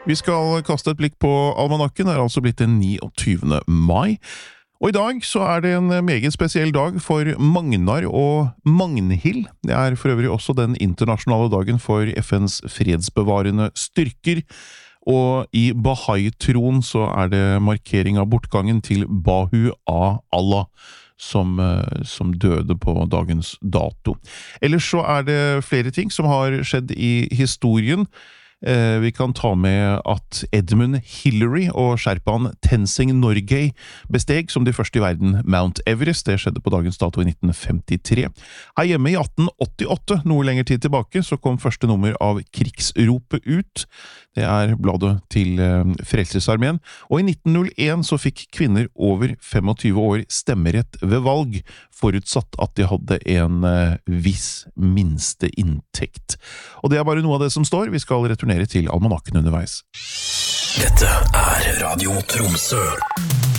Vi skal kaste et blikk på almanakken, det altså blitt den 29. mai. Og i dag så det en meget spesiell dag for Magnar og Magnhild. Det for øvrig også den internasjonale dagen for FNs fredsbevarende styrker. Og i Bahá'í-troen så det markering av bortgangen til Bahu Allah, som døde på dagens dato. Ellers så det flere ting som har skjedd i historien. Vi kan ta med at Edmund Hillary og sherpaen Tenzing Norgay besteg som de første i verden Mount Everest. Det skjedde på dagens dato i 1953. Her hjemme i 1888, noe lenger tid tilbake, så kom første nummer av Krigsropet ut. Det bladet til Frelsesarmeen. Og i 1901 så fikk kvinner over 25 år stemmerett ved valg, forutsatt at de hadde en viss minste inntekt. Og det bare noe av det som står. Vi skal returnere til almanakken underveis. Dette Radio Tromsø.